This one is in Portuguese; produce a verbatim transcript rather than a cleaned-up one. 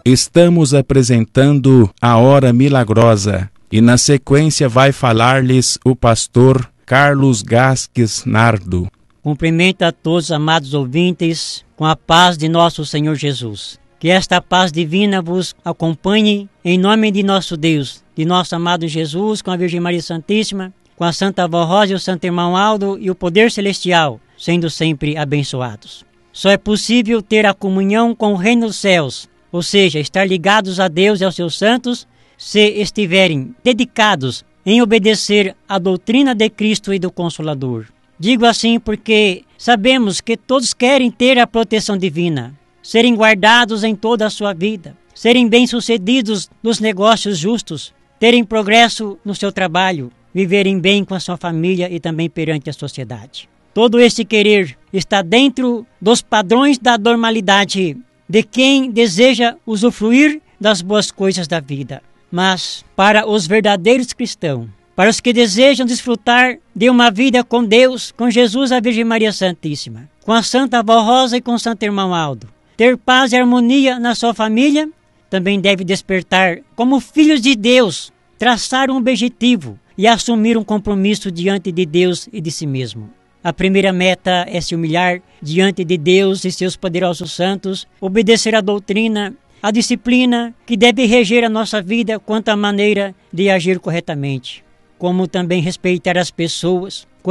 estamos apresentando a Hora Milagrosa e na sequência vai falar-lhes o pastor Carlos Gasques Nardo. Cumprimento a todos, amados ouvintes, com a paz de nosso Senhor Jesus. Que esta paz divina vos acompanhe em nome de nosso Deus, de nosso amado Jesus, com a Virgem Maria Santíssima, com a Santa Avó Rosa e o Santo Irmão Aldo e o poder celestial, sendo sempre abençoados. Só é possível ter a comunhão com o reino dos céus, ou seja, estar ligados a Deus e aos seus santos, se estiverem dedicados em obedecer à doutrina de Cristo e do Consolador. Digo assim porque sabemos que todos querem ter a proteção divina, serem guardados em toda a sua vida, serem bem-sucedidos nos negócios justos, terem progresso no seu trabalho, viverem bem com a sua família e também perante a sociedade. Todo esse querer está dentro dos padrões da normalidade de quem deseja usufruir das boas coisas da vida. Mas para os verdadeiros cristãos, para os que desejam desfrutar de uma vida com Deus, com Jesus, a Virgem Maria Santíssima, com a Santa Avó Rosa e com o Santo Irmão Aldo, ter paz e harmonia na sua família, também deve despertar como filhos de Deus, traçar um objetivo e assumir um compromisso diante de Deus e de si mesmo. A primeira meta é se humilhar diante de Deus e seus poderosos santos, obedecer à doutrina, à disciplina que deve reger a nossa vida quanto à maneira de agir corretamente, como também respeitar as pessoas,